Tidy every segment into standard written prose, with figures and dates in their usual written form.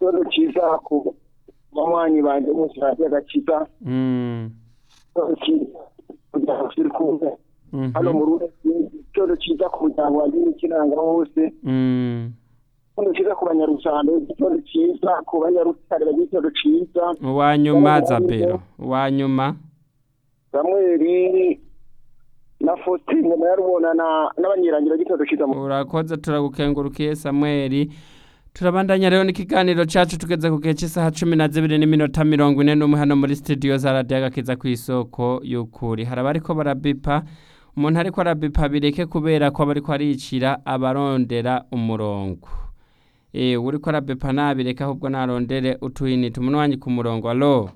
igitondo cyiza ku banywanyi banje bose radiyo agakiza kiri kumwe hano mu rugo igitondo cyiza ku muryango wanjye w'ikiranga hose igitondo cyiza ku banyarusando igitondo cyiza ku banyarutare igitondo cyiza uwanyuma Zabero uwanyuma Samueli na Faustin narubona n'abanyirangira igitondo cyiza urakoze turagukengurukiye Samueli turabandanya rero n'ikiganiro cyacu tugeze ku gihe cy'isaha 12:41 hano muri studio za Radio Agakiza ku isoko y'ukuri haraba ariko barabipa umuntu ariko arabipa bireke kubera ko bariko aricira abarondera umurongo uriko arabipa nabireka ahubwo narondere utuyinite umuntu wanyi ku murongo allo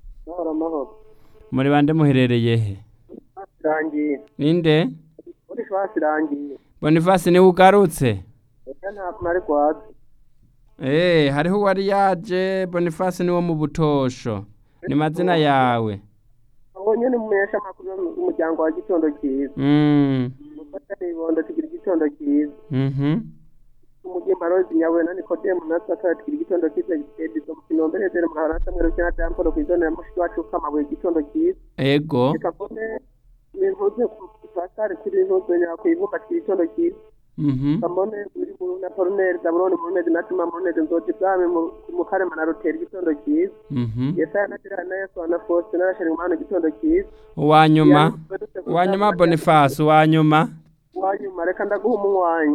muri bande muherereye he rangiye ninde Boniface rangiye Boniface ni ugarutse nta kumari kwaza hariho wari yaje Boniface ni wo mu Butosho ni mazina yawe ngo nyene mumesha makuru umuryango wa gitondo cyiza mufata nibondo tugira igitondo cyiza umugimba rozi nyawe nani Kodemu nataka tugira igitondo cyiza gitezo kinomberezere mu harata mwero cyana tampolo kwizona ya mushiki wacu kamabuye igitondo cyiza ego ikafone n'intuze pasare kiri n'intuze yakwibumba igitondo cyiza kamone uri mu na Pornel Zabrone Pornel natuma Pornel nzoje bwame mu karema na Rotel igitondo cyiza yesa natira na Yesu na Faustin na Sheri umwana igitondo cyiza wanyuma Boniface wanyuma reka ndaguha umwanyi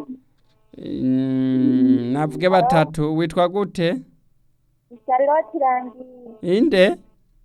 navuge batatu witwa gute Charlotte rangiye inde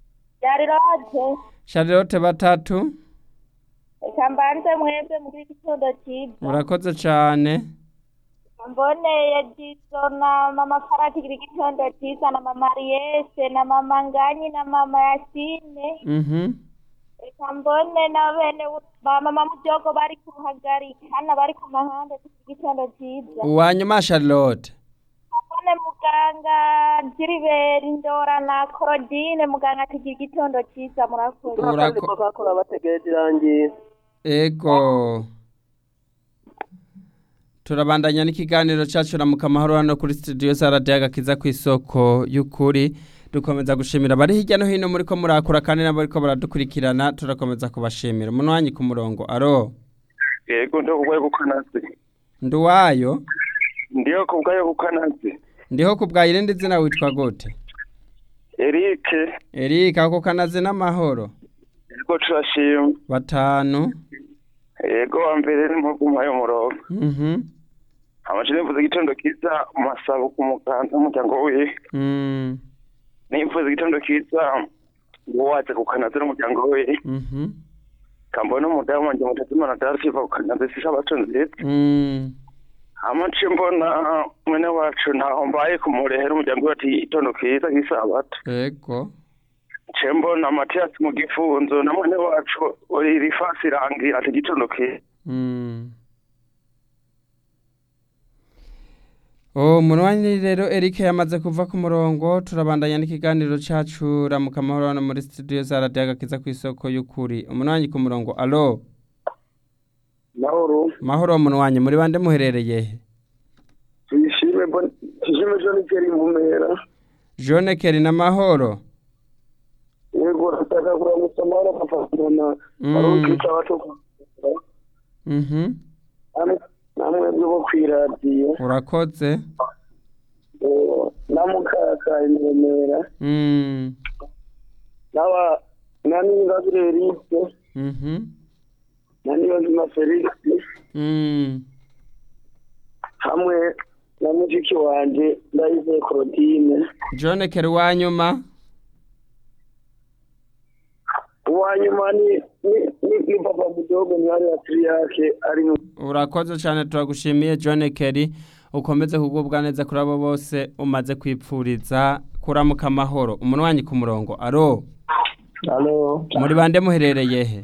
Charlotte batatu Kambanze mwebwe muri gitondo cyiza urakoze cyane mbone yagizo na mama Farati kiri gitondo cyiza na mama Ariese na mama Nganyi na mama Yasine mbone na bene ba mama Mujogo bari kuhagarika hana bari ku mahanda kiri gitondo cyiza uwanyuma Charlotte mbone muganga Jiriberi Ndora na Claudine muganga kiri gitondo cyiza murakoze bakora bategereje irangiye ego turabandanya n'ikiganiro cyacu ramuka mahoro hano kuri studio za Radio Agakiza ku isoko y'ukuri dukomeza gushimira bari hirya no hino muri ko murakura kandi nabo ariko baradukurikirana turakomeza kubashimira umuntu wanyi ku murongo aro yego ndo kubwaye kukanaze nduwayo ndiyo kubwaye kukanaze ndiho kubwaye irindi zina witwa gute Eric ako kanaze n'amahoro yego turashima batanu yego wambere ni muguma yo murongo amajine mvuze igitondo kiza masabo ku muganda umuryango we nimvuze igitondo kiza waje kukanaze n'umuryango we kambona umudamu wanje mutazimana darkiva kukanaze sisha batonze amace mbona mwene wacu naho mbaye kumurehera umuryango we ati itondo kiza gisabato yego Chembo na Matias mu gifunzo na mwene wacu uri rifasi irangira ati gitondo kiza munwanyi rero Eric yamaze kuva ku murongo turabandanya n'ikiganiro cyacu ramuka mahoro hano muri studio za Radio Agakiza ku isoko y'ukuri umunwanyi ku murongo allo mahoro munwanyi muri bande muherereye he Tuyishime John Kelly Mumera John Kelly na mahoro yego nataka kuramutsa mara mafasana arukita watu namwe byo kwiradiyo urakoze namukaka imemera nawa nani ngazirerite nani bazima Felix hamwe na mujiki wanje ndayize Claudine John Kelly wanyuma ni papa Mudogo ni ari atri yake ari urakoze cyane turagushimiye John Kelly ukomeze kugubwa neza kuri abo bose umaze kwipfuriza kuramuka amahoro umuntu wanyi ku murongo aro muri bande muherereye he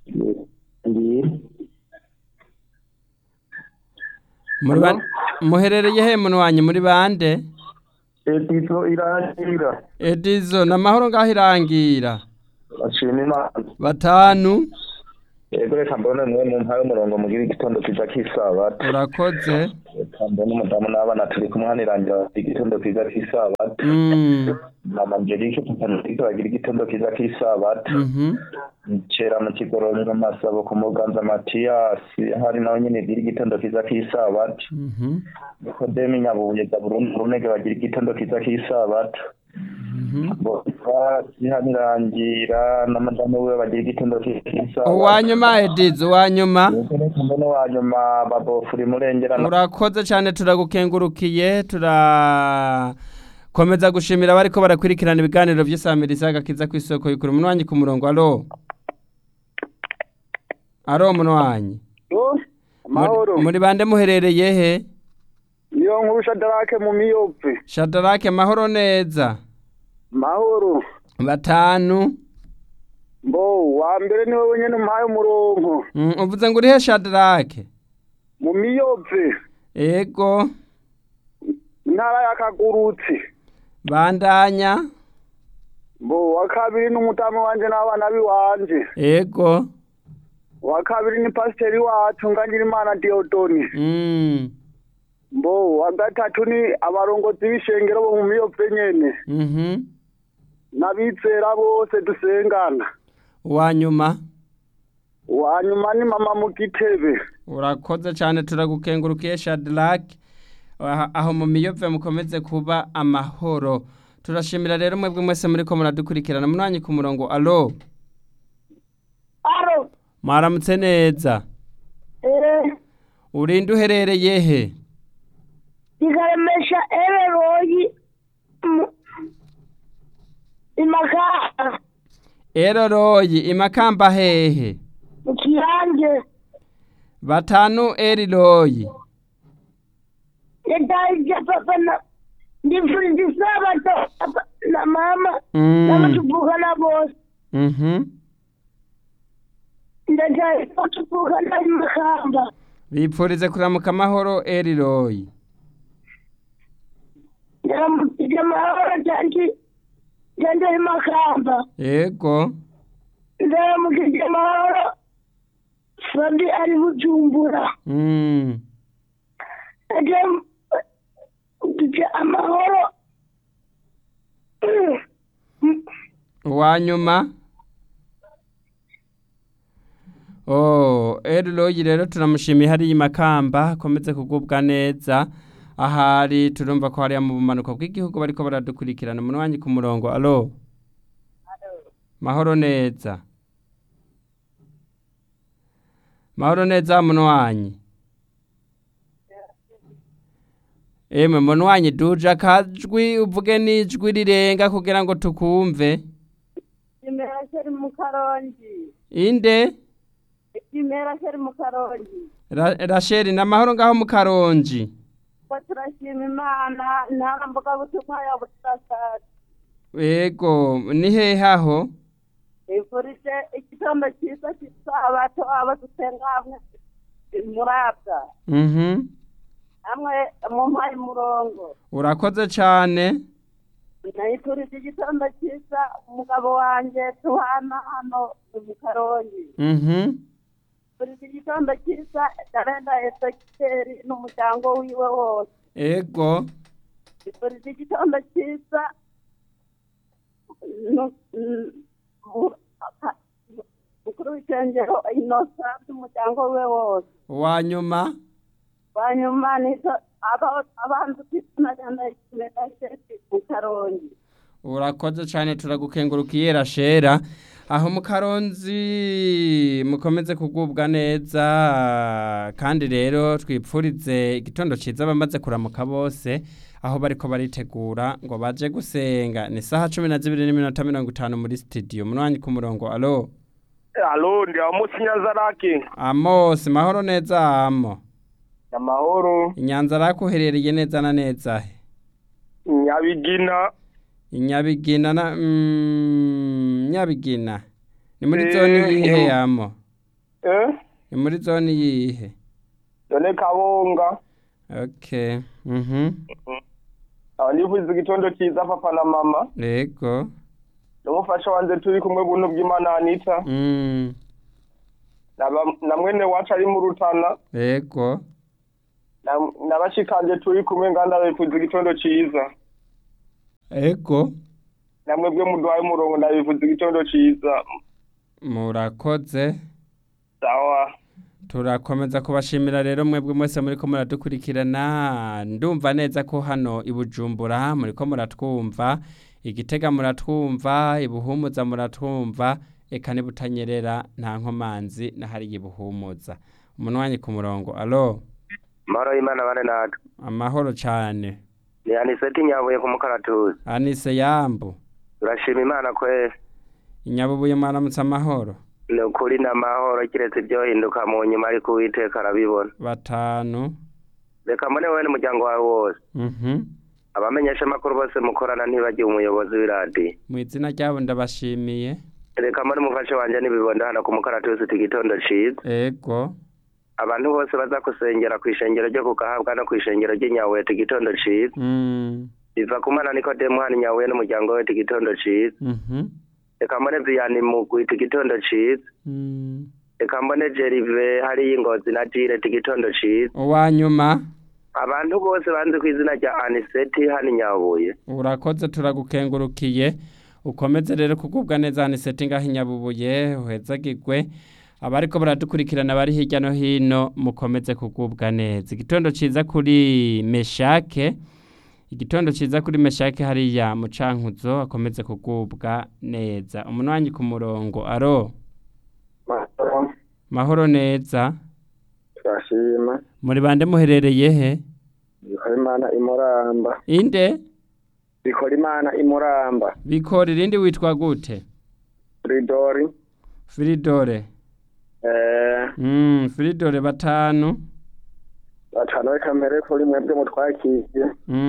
muherereye he muntu wanyi muri bande Edizo irangira Edizo na mahoro ngaho irangira bashimira batanu Yego reka mbone mwe mu mpaye umurongo mugira igitondo kiza k'isabato. urakoze. Reka mbone umudamu n'abana turi kumwanirangira igitondo kiza k'isabato. Mama Angelique tukanike bagira igitondo kiza k'isabato. Cera mu kigororero Masabo ku Muganza Mathias hari nawe nyine gira igitondo kiza k'isabato. Nikodemi Nyabuye Gaburundu Runege bagira igitondo kiza k'isabato. Hanirangira na madamu we bagira igitondo k'isabato. Uwanyuma Edizo uwanyuma. Mbona wanyuma babofuri murengera. Urakoze cyane turagukengurukiye komeza gushimira bariko barakurikirana ibiganiro by'isamiriza gakiza ku isoko y'ukuri munwanyi ku murongo. Alo munwanyi. Mahoro. Muri bande muherereye he? Niyo nkuru Shadarake mu Miyove. Shadarake mahoro neza. Mahoro. Batanu. Mbo wa mbere niwe wenyene umpaye umurongo. Uvuze ngo uri he Shadarake? Mu Miyove. Ego. Ntara yakagurutse. Bandanya. Mbo wa kabiri n'umutamu wanje n'abana biwanje. Ego. Wa kabiri ni pasiteri wacu Ngangira Imana Diodoni. Mbo wa gatatu ni abarongozi b'ishengero bo mu Miyove nyene. Nabizera bose dusengana. Uwanyuma ni mama mu Gitebe. Urakoze cyane turagukengurukiye Shadarake. Aho mu Miyove mukomeze kuba amahoro. Turashimira rero mwebwe mwese muri ko muradukurikirana munwanyi ku murongo. Alo. Mwaramutse neza. Urinde uherereye he? Igaremesha Eroyi Imakamba. Eroyi Imakamba hehe? Kiyange. Batanu Eroyi. Ndaje papa na ndifuriza isabato na mama n'abatuvuka na bose. Ndaje kutuvuka na Imakamba. Bipfurize kuramuka amahoro Eroyi. Ndamutse amahoro cyane Imakamba. Yego. Ndamutse amahoro Fabi ari Bujumbura. Amahoro. Uwanyuma. Eroyi rero turamushimiye hari Imakamba komeze kugubwa neza. Ahari turumva ko hari mu bumanuko bw'igihugu bariko baradukurikirana munwanyi ku murongo. Alo. Mahoro neza. Mahoro neza munwanyi. Munwanyi duja kajwi uvuge n'ijwi rirenga kugira ngo tukumve. Imera sheri mu Karongi. Inde? Imera sheri mu Karongi. Rasheri na mahoro ngaho mu Karongi. Turashima Imana ntarambuka butumwa ya butasaka. Yego ni hehe aho? Ifurije igitondo cyiza cy'isabato abadusenga hamwe murabwa. Hamwe mu mpaye murongo. Urakoze cyane. Nayifurije igitondo cyiza umugabo wanje tuhana hano mu Karongi. Ifurije igitondo cyiza Darenda Ezekiel n'umuryango wiwe wose. Ego. Ifurije igitondo cyiza mukuru w'ishengero Innocent n'umuryango we wose. Wanyuma ni abantu twitana mu Karongi. Urakoze cyane turagukengurukiye Rashera. Aho mu Karonzi mukomeze kugubwa neza kandi rero twipfurize igitondo ciza bamaze kuramuka bose aho bariko baritegura ngo baje gusenga. Ni saha 12:50 muri studio munwanyi ku murongo. Alo. Alo ndi Amos Nyanzarake. Amos mahoro neza amo. Amahoro. Nyanzarake uherereye neza na neza he? Nyabigina na Nyabigina. Ni muri zone yihe yamo? Ni muri zone yihe? Zone Kabonga. Okay. Nifuza igitondo cyiza papa na mama. Yego. N'umufasha wanjye turi kumwe buntu bw'Imana Anita. na mwene wacu ari mu Rutana Ego. n'abashikanje turi kumwe nganda bifuza igitondo ciza. Ego. Namwe bwe muduhaye umurongo ndabifuza igitondo ciza. Murakoze. Sawa. Turakomeza kubashimira rero mwebwe mwese muriko muradukurikirana. Ndumva neza ko hano i Bujumbura muriko muratwumva, Igitega muratwumva, Ibuhumuza muratwumva, eka ni Butanyerera nta nkomanzi na hari Ibuhumuza. Umunwanyi ku murongo. Allo. Maro Imana bane natwe. Amahoro cyane. Ni Aniseti Nyabuye ku Mukaratuzi. Anise Yambu. Turashima Imana kwese. Inyabubuye mwaramutse amahoro. Ni ukuri n'amahoro kiretse ibyo hinduka mu nyuma ariko Uwiteka arabibona. 5. Reka mbone wowe n'umuryango wawe wose. Abamenyesha amakuru bose mukorana ntibagiye umuyobozi w'iradiyo. Mu izina ryabo ndabashimiye. Reka mbone umufasha wanje n'ibibondo hano ku Mukaratuzi igitondo ciza. Ego. Abantu bose baza kusengera ku ishengero ryo kugahabwa no ku ishengero ry'Inyabuye igitondo ciza. Biva kumana Nikodemu hano Inyabuye n'umuryango we igitondo ciza. Reka mbone Vianney Mugwi igitondo ciza. Reka mbone Jerive hari Ingozi na Tire igitondo ciza. Uwanyuma. Abantu bose banze ku izina rya Aniseti hano Inyabuye. Urakoze turagukengurukiye. Ukomeze rero kugubwa neza Aniseti ngaho Inyabuye uhezagirwe. Abariko baradukurikirana bari hirya no hino mukomeze kugubwa neza. Igitondo ciza kuri Meshake. Igitondo ciza kuri Meshake hariya mu Cankuzo akomeze kugubwa neza. Umunwanyi ku murongo. Aro. Mahoro neza. Turashima. Muri bande muherereye he? Bikorimana Imuramba. Inde? Bikorimana Imuramba. Bikori rindi witwa gute? Fridori. Fridore. Fridore 5. 5 reka mbere kuri mwebwe mutwakiye.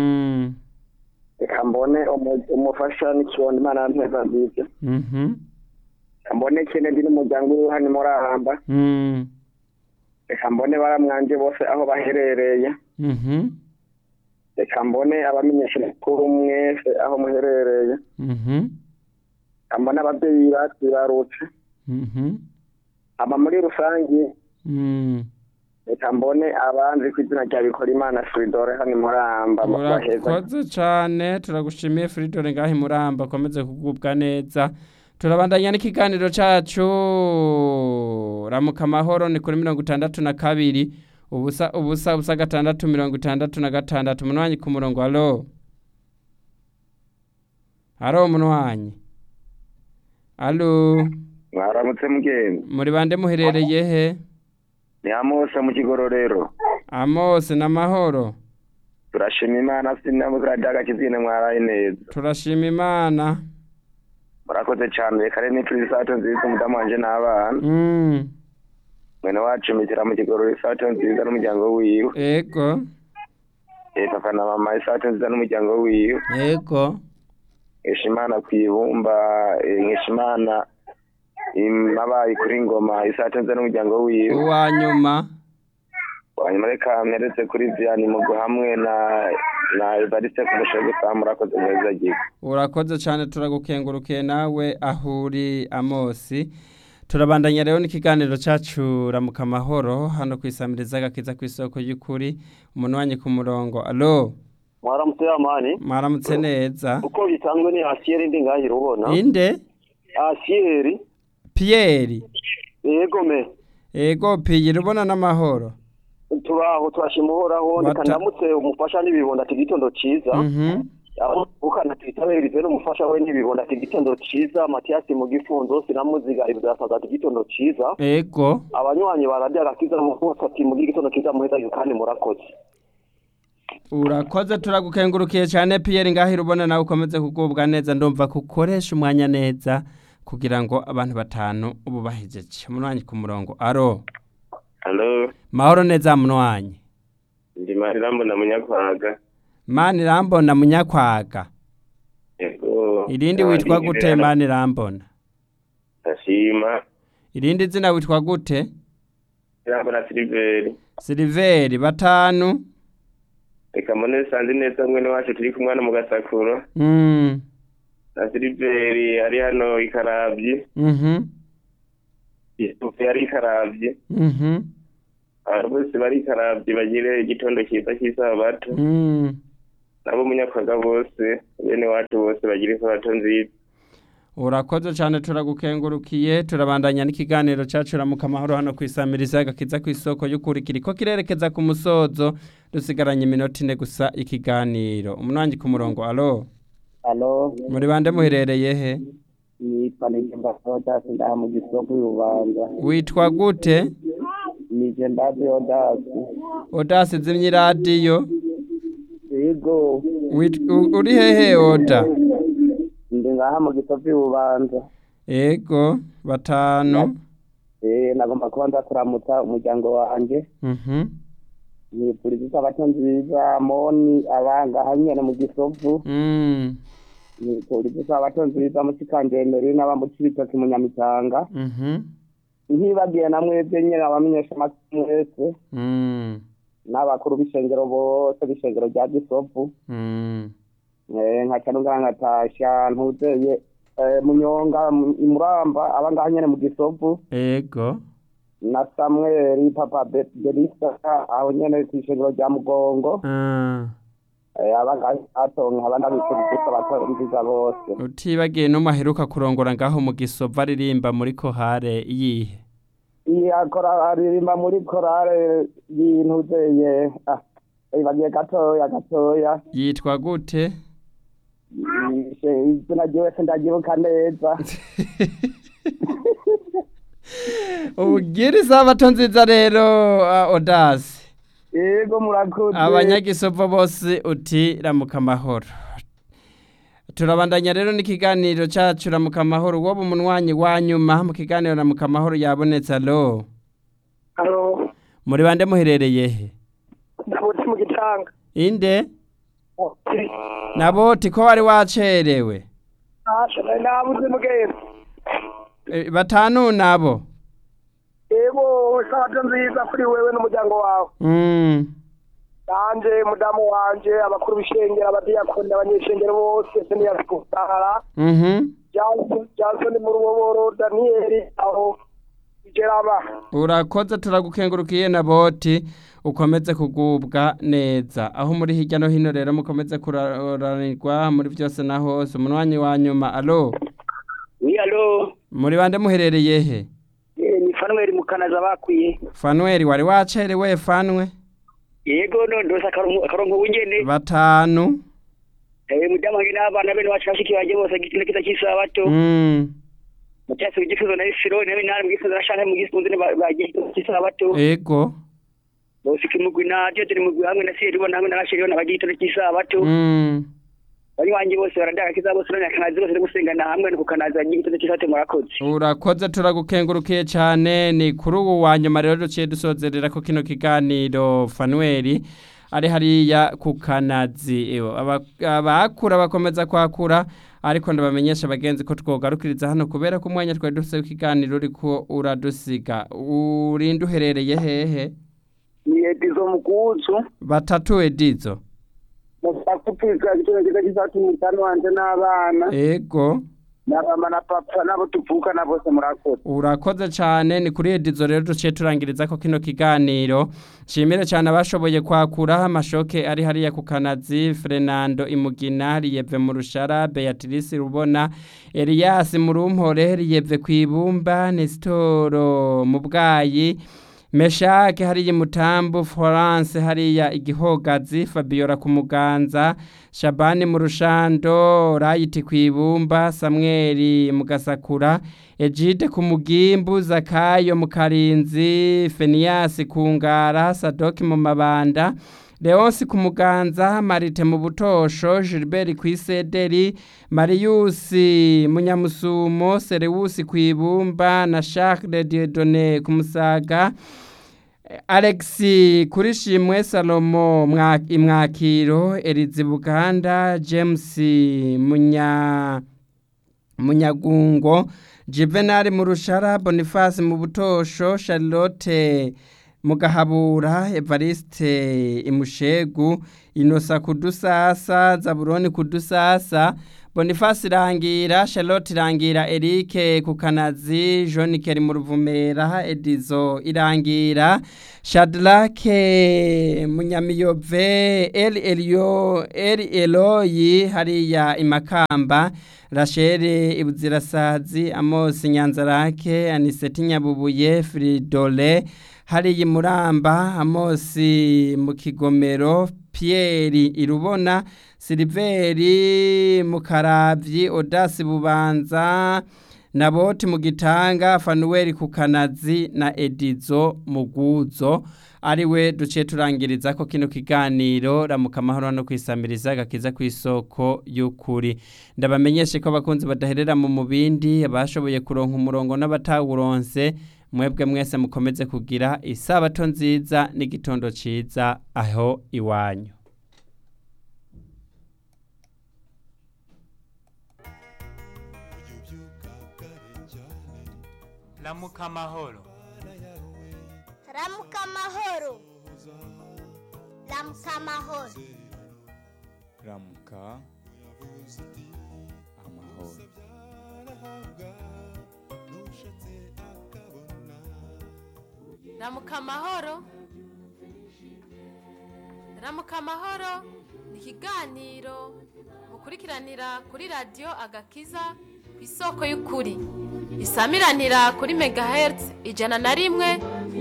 Reka mbone umufasha n'ikibondo Imana nteza nziza. Mbone kene ndi n'umuryango uri hano Imuramba. Reka mbone baramwanje bose aho baherereye. Reka mbone abamenyesha kuri mwese aho muherereye. Mbone ababyeyi batirarutse. Aba muri rusangi. Reka mbone abanzi ku izina rya Bikorimana Fridore hano Imuramba. Urakoze cyane turagushimiye Fridore ngaho Imuramba komeze kugubwa neza. Turabandanya n'ikiganiro cacu Ramuka Amahoro ni kuri 62 ubusa 666 umunwanyi ku murongo. Allo. Aro umunwanyi. Allo. Mwaramutse mugenzi. Muri bande muherereye he? Ni Amose mu Kigororero. Amose n'amahoro. Turashima Imana sinamukira daga kizine mwaraye neza. Turashima Imana. Murakoze cyane reka rero n'isato nziza umudamu wanje n'abana. Mwene wacu mitira mu Kigororero isato nziza n'umuryango wiwe. Ego. Papa na mama isato nziza n'umuryango wiwe. Ego. Ishimana kwibumba Ishimana mabaye kuri Ngoma isato nziza n'umuryango wiwe. Uwanyuma. Wanyuma reka mweretse kuri Vianney Mugwi hamwe na Evariste kumushoboye murakoze neza gihe. Urakoze cyane turagukengurukiye nawe ahuri Amosi. Turabandanya rero n'ikiganiro cacu Ramuka Amahoro hano kwisamiriza gakiza kw'isoko y'ukuri. Umunwanyi ku murongo. Allo. Mwaramutse amani. Mwaramutse neza. Uko bitanzwe ni Asieri ndi ngahira ubona. Inde? Asieri. Pierre. Yego me. Ego Pierre ubona n'amahoro. Turaho twashimuhoraho ndamutse umufasha n'ibibonda tigitondo ciza. Aho ukana twitabirize n'umufasha we n'ibibonda tigitondo ciza Mathias mu gifunzo sinamuziga ibyasaga tigitondo ciza. Ego. Abanywanyi barajya gakiza mu koti mu gitondo ciza muheza kandi murakoze. Urakoze turagukengurukiye cyane Pierre ngahira ubona nawe ukomeze kugubwa neza ndumva kukoresha umwanya neza kugira ngo abantu 5 ubu bahejeje. Umunwanyi ku murongo. Aro. Hello. Mahoro neza munwanyi. Ndi Manirambona Munyakwaga. Manirambona Munyakwaga. Yego. Irindi witwa gute Manirambona? Tashima. Irindi zina witwa gute? Irambona Silveri. Silveri 5. Reka mbone sanzi neza mwene wacu turi kumwana mu Gasakuro. Na Silveri ari hano Ikarabyi. Isuku yari ikaravye. Abantu bose bari ikaravye bagire igitondo cyiza cy'isabato. Nabo munyakaga bose bene wacu bose bagire isabato nziza. Urakoze cyane turagukengurukiye turabandanya n'ikiganiro cyacu ramuka amahoro hano kwisamiriza gakiza ku isoko y'ukuri kiriko kirerekeza ku musozo dusigaranye iminota 4 gusa ikiganiro umunwangi ku murongo alo muri bande muherereye he ni panenge mbafota sinda mu gisoko y'ubanza witwa gute ni Jendade Odasi zimye radio yego uri hehe Oda ndi ngaha mu gisoko y'ubanza yego batanu nagomba kubanza kuramutsa umuryango wanje ni polisi abatonziza moni abanga hanyene mu gisovu ni polisi abatonziza mu kikangenderi n'abamukibitoki mu Nyamitanga ntibagiye namwebwe nyene abamenyesha amakuru wese n'abakuru b'ishengero bose b'ishengero rya gisovu nkaca nungangatasha ntuzeye munyonga imuramba abanga hanyene mu gisovu yego na Samuel papa Belisa aho nyene kwishengero rya Mugongo abanga atonka abanda bikurikiza abatonziza bose utibagiye no maheruka kurongora ngaho mu Gisovu aririmba muri kohare yihe akora aririmba muri korale y'intuzeye bagiye gatoya yitwa gute izina ryiwe sindagibuka neza ubwira isabato nziza rero Odasi yego murakoze abanyagisovo bose uti ramuka amahoro turabandanya rero n'ikiganiro cyacu ramuka amahoro wowe umunwanyi wa nyuma mu kiganiro ramuka amahoro yabonetse alo muri bande muherereye he Naboti mu Gitanga inde Naboti ko wari wacerewe nabuze mugezi batanu nabo yego isabato nziza kuri wewe n'umuryango wawe nanje mudamu wanje abakuru b'ishengero abadiyakoni abanyeshengero bose seniyakutara Johnson mu ruboboro Daniel aho ijeraba urakoze turagukengurukiye Naboti ukomeze kugubwa neza aho muri hirya no hino rero mukomeze kuranirwa muri byose na hose umunwanyi wa nyuma alo muri bande muherereye he ni Fanuel mukanaza bakwiye Fanuel wari wacerewe Fanwe yego ndose akarongo w'ingene batanu mudamu wanjye n'abana bene wacu bashiki baje bose gitine kita cy'isabato mucyase ugifuzo na isiro nawe nari mugifuzo nashaka mugifuzo bagiye cy'isabato yego bose kimugwi naje turi mugwi hamwe na siri bona hamwe n'abashiri bagiye cy'isabato bari wanjye bose barandaka kizabose none akanazi bose gusengana hamwe no kukanaza gitine cy'isabato murakoze urakoze turagukengurukiye cyane ni kuri ubu wanyuma rero duciye dusozerera ko kino kiganiro Fanuel ari hariya ku kanazi abakura bakomeza kwakura ariko ndabamenyesha abagenzi ko twogarukiriza hano kubera ko umwanya twari dufite ikiganiro uriko uradusiga urinde uherereye hehe ni Edizo Mukuzu batatu Edizo musakupiza gitone cy'isatu mutano wanje n'abana yego n'abama na papa nabo tuvuka na bose murakoze urakoze cyane ni kuri Edizo rero duciye turangiriza ko kino kiganiro nshimire cyane abashoboye kwakura amashoke ari hariya ku kanazi Fernando Imugina Riyeve mu Rushara Beatrice Rubona Elias Murumpore Riyeve kwibumba Nestoro mu Bwayi Meshake hariya Mutambu Florence hariya Igihogazi Fabiola ku Muganza Shabani mu Rushando Rayiti kwibumba Samuel mu Gasakura Ejide ku Mugimbu Zakayo mu Karinzi Fenias ku Ngara Sadoki mu Mabanda Leonsi ku Muganza Marite mu Butosho Gilbert kwisederi Marius Munyamusumo Serewusi kwibumba na Charles Dieudonné ku Musaga Alexi Kurishimwe Salomo Imwakiro Elizi Buganda James Munyagungo Juvenal mu Rushara Boniface mu Butosho Charlotte Mugahabura Evariste Imushegu Inosa kudusasa Zaburoni kudusasa Boniface Irangira, Charlotte Irangira, Eric Kukanazi, John Keri mu Ruvumera, Edizo Irangira, Shadrack Munyamiyove, Eli Eloyi hariya Imakamba, Rachel Ibuzirasazi, Amos Nyanzarake, Aniseti Nyabubuye, Fridole hariya Muramba, Amos mu Kigomero, Pierre Irubona, Siliveri Mukaravyi, Odasi Bubanza, Naboti mu Gitanga, Fanuel Kukanazi na Edizo Muguzo. Ariwe duciye turangiriza ko kino kiganiro ramuka amahoro no kwisamiriza gakiza kw'isoko y'ukuri. Ndabamenyeshe ko abakunzi badaherera mu mubindi abashoboye kuronka umurongo n'abatawuronse, mwebwe mwese mukomeze kugira isabato nziza n'igitondo ciza aho iwanyu. Ramuka amahoro. Ramuka amahoro. Ramuka amahoro. Ramuka amahoro. Ramuka amahoro. Ramuka amahoro ni ikiganiro mukurikiranira kuri radio Agakiza kw'isoko y'ukuri. Isamiranira kuri megahertz 101